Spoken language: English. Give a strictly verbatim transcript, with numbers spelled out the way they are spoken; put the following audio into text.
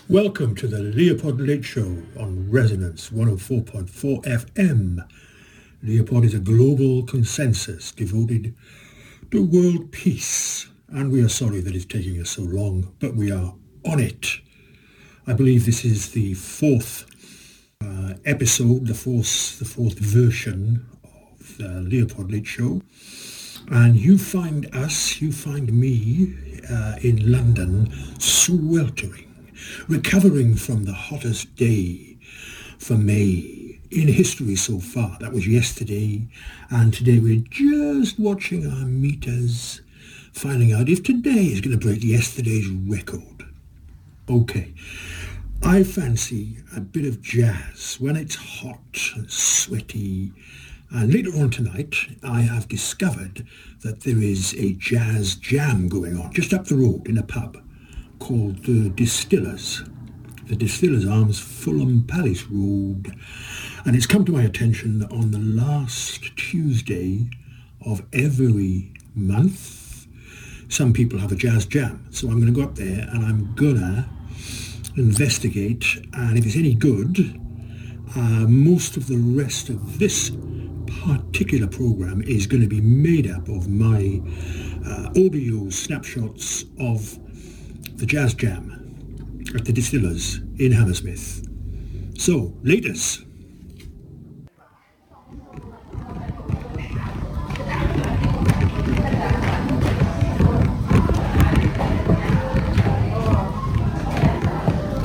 Welcome to the Leopold Late Show on Resonance one oh four point four F M. Leopold is a global consensus devoted to world peace, and we are sorry that it's taking us so long, but we are on it. I believe this is the fourth uh, episode, the fourth, the fourth version of the Leopold Late Show, and you find us, you find me uh, in London sweltering, recovering from the hottest day for May in history so far. That was yesterday, and today we're just watching our meters, finding out if today is going to break yesterday's record. Okay, I fancy a bit of jazz when it's hot and sweaty, and later on tonight I have discovered that there is a jazz jam going on just up the road in a pub called the Distillers. The Distillers Arms, Fulham Palace Road. And it's come to my attention on the last Tuesday of every month. Some people have a jazz jam. So I'm going to go up there and I'm going to investigate. And if it's any good, uh, most of the rest of this particular program is going to be made up of my uh, audio snapshots of the Jazz Jam at the Distillers in Hammersmith. So, latest.